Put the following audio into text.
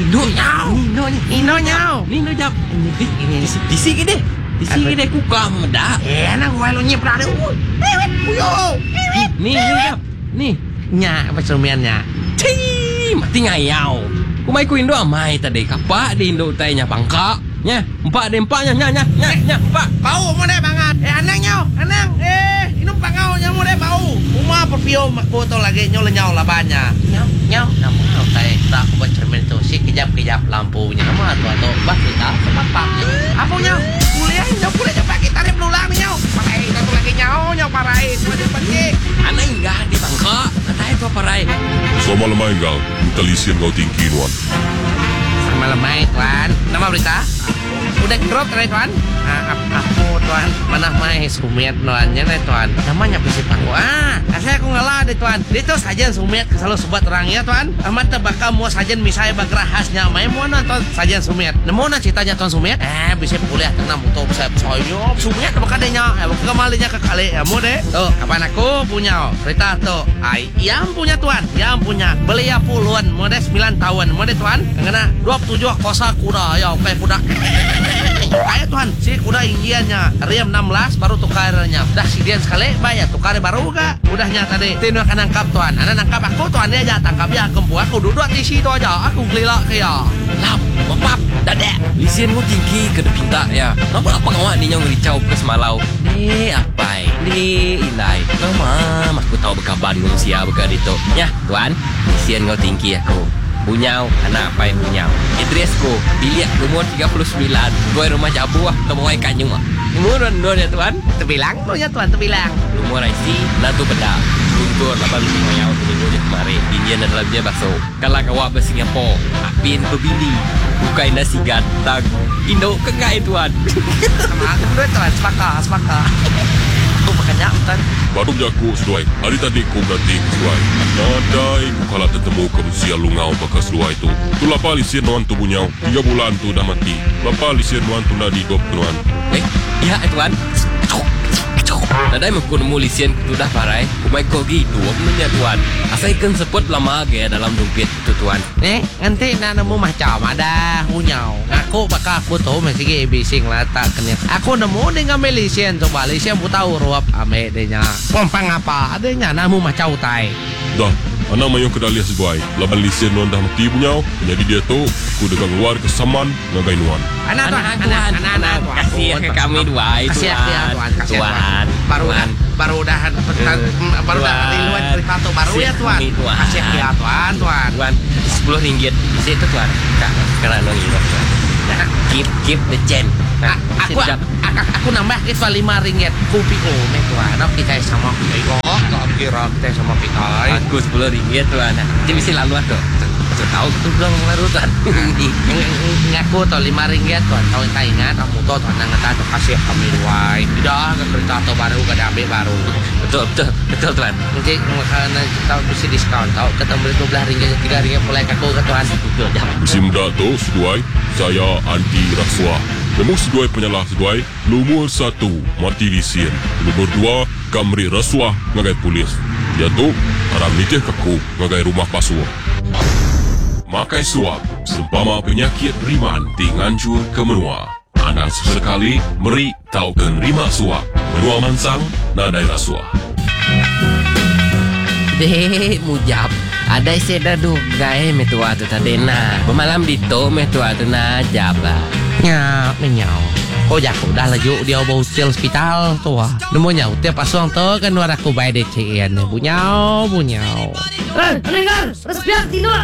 Nino nhau. Nino nhau. Nino jap. Di sini deh. Di sini deh ku kam dah. Nang gua lo nyip dah. Wet puyo. Nih jap. Nih. Nya apa serumiannya? Cii, mati ngayau. Ku mai ku Indo amai tadi. Kapak di Indo tanya bangka. Nya, empat deh empaknya. Nya, empat. Bau mo deh banget. Anang nhau. Inum pangau nya mo deh bau. Uma perpio makku to lagi nyol labanya. Nhau. Nama tay tak ku baca cermin tu si kejap lampunya. Nama tu bak kita sepak. Apa nhau? Kuliah cepat kita ni berulang nhau. Pakai satu lagi nhau parai. Semua dia pergi. Anak enggak di bangka. Katanya tu apa rai? Sama lemah engkau, talisian kau tinggi nuan. Sama lemai tuan. Nama berita? Udah drop tadi tuan? Aku tuan. Mana mai sumiat nuannya nih tuan. Namanya bisi pangku. Saya aku ngalah deh tuan. Dia tuh sajian sumiat selalu sobat orangnya tuan. Amat tebaka mau sajian misalnya bagrahasnya. Mai mau nonton sajian sumiat. Nemu na ceritanya tuan sumiat. Bisa kuliah tenang mutu saya soalnya sumiat bakadenya. Kemalinya ke kali. Mau deh. Tuh kapan aku punya cerita tuh. Yang punya tuan. Yang punya. Beli ya puluhan. Mau deh 9 tahun. Mau deh tuan. Karena 27 kosa kuda. Ya oke kuda. Ayo tuan, si kuda inggiannya Riam 16 baru tukarnya. Dah si Dian sekali bayar tukar baru gak? Udahnya tadi Tino akan nangkap tuan. Anak nangkap aku tuan dia aja tangkap ya kempu aku duduk di situ aja. Aku gelila kayak Lam, mapap, dadek. Lisian mu tinggi ke pinta ya. Apa ngawak ni nyong ricau ke semalau. Apa? Ilai. Nama, aku tahu berkabar dengan sia berkali itu. Ya, tuan. Lisian kau tinggi aku. Bunyau, anak apa yang bunyau? Idrisku, bilik umur 39. Gue rumah jabuah, temuai kanyung. Umur dua ya tuan? Terbilang tu ya tuan, terbilang. Umur IC, natu beda. Guntur, 85 tahun, minggu je kemarin. Indian adalah dia bakso. Kalau kawak ke Singapura, apin berbili. Bukain nasi gantang. Indo kengai tuan. Sama aku dua tuan, sepakat. Aku makanya tuan. Baru jago sesuai. Hari tadi ku berarti sesuai. Nadai ku kalah tertemu ke usia lungau bekas sesuai tu. Tu lapa lisian nuan tu bunyau. 3 bulan tu dah mati. Lapa lisian nuan tu nadi 2 nuan. Ya tuan. Nadai mengkun mulisian tu dah parai. Kumai kogi 2 menit tuan. Asaikan seput lama ge dalam dompet tu tuan. Nanti nak nemu macam ada hunyau. Aku bakal aku tahu masih bising lah tak kena. Aku nemu dengan Malaysian coba Malaysian aku tahu ruap ame denya. Pompang apa adanya namu macam tai. Dah, anak mayong kedaliah sesuai. Laban lisian nuan dah mati bunyau. Jadi dia tu, ku dengan luar ke saman ngagai nuan. Anak Kasih ke kami dua itu tuan. Baru dah tiluan cerita tu baru ya tuan. Kasih ya tuan. Tuan, 10 ringgit. Situ tuan. Karena nongi tuan. Keep the chain. Aku nambah kita 5 ringgit. Kopi nih tuan. Kita sama kita kira kita sama kita. Aku 10 ringgit tuan. Jadi mesti lalu tuh. Tahu tu belum lalu tuan. Ngaku tu 5 ringgit tuan. Tahu tak ingat kamu tu tuan nangata tu kasih kami duai. Tidak kereta tu baru ke ambil baru. Betul tuan. Nanti kita mesti diskon tahu ketemu 12 ringgit 3 ringgit mulai kaku ke tuan. Bisi muda tu sesuai. Saya anti rasuah. Memang sesuai penyalah sesuai. Nomor 1 mati lisian. Nomor 2 kamri rasuah ngagai polis. Dia tu haram nikah kaku ngagai rumah pasuah. Makai suap seumpama penyakit riman tingancur ke menua. Anak sesekali meri tau ke nerima suap. Menua mansang nadai rasuah. Mujab. Ada seda duga metua tu tadi na. Pemalam dito metua tu na jaba. Menyau. Oh jago dah laju dia bawa hospital tu ah. Nemunya tiap pasang tu kan luar aku bayar DCN. Bunyau. Mendengar, respect tino.